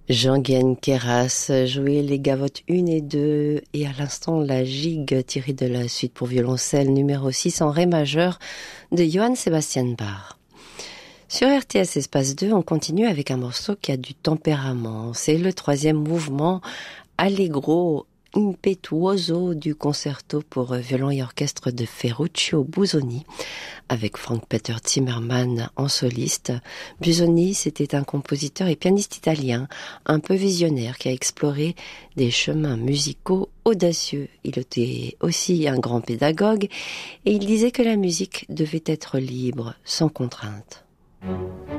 Jean-Guyen Queyras jouait les gavottes 1 et 2 et à l'instant la gigue tirée de la suite pour violoncelle numéro 6 en ré majeur de Johann Sebastian Bach. Sur RTS Espace 2, on continue avec un morceau qui a du tempérament. C'est le 3e mouvement Allegro impetuoso du concerto pour violon et orchestre de Ferruccio Busoni, avec Frank-Peter Zimmermann en soliste. Busoni, c'était un compositeur et pianiste italien, un peu visionnaire, qui a exploré des chemins musicaux audacieux. Il était aussi un grand pédagogue et il disait que la musique devait être libre, sans contrainte.